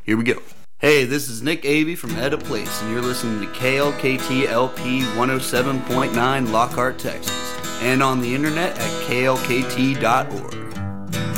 Here we go. Hey, this is Nick Avey from Etta Place, and you're listening to KLKT LP 107.9 Lockhart, Texas, and on the internet at klkt.org.